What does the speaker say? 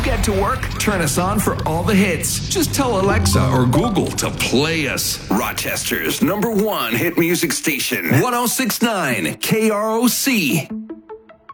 you get to work, turn us on for all the hits. Just tell Alexa or Google to play us. Rochester's #1 hit music station, 1069 KROC.